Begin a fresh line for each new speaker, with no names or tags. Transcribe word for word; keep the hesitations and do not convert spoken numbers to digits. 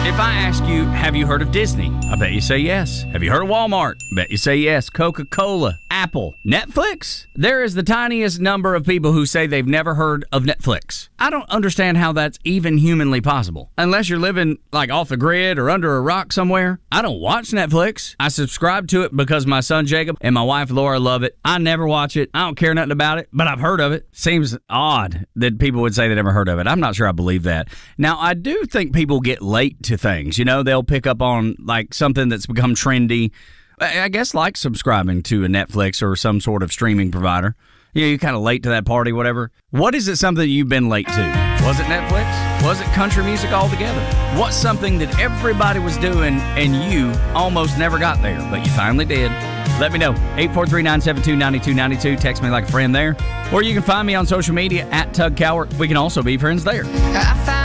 If I ask you, have you heard of Disney? I bet you say yes. Have you heard of Walmart? I bet you say yes. Coca-Cola, Apple, Netflix? There is the tiniest number of people who say they've never heard of Netflix. I don't understand how that's even humanly possible. Unless you're living like off the grid or under a rock somewhere. I don't watch Netflix. I subscribe to it because my son Jacob and my wife Laura love it. I never watch it. I don't care nothing about it, but I've heard of it. Seems odd that people would say they never heard of it. I'm not sure I believe that. Now, I do think people get late to things. You know, they'll pick up on like something that's become trendy. I guess like subscribing to a Netflix or some sort of streaming provider. You know, you're kind of late to that party, whatever. What is it something you've been late to? Was it Netflix? Was it country music altogether? What's something that everybody was doing and you almost never got there, but you finally did? Let me know. eight four three, nine seven two, nine two nine two. Text me like a friend there. Or you can find me on social media at Tug Cowart. We can also be friends there.
I found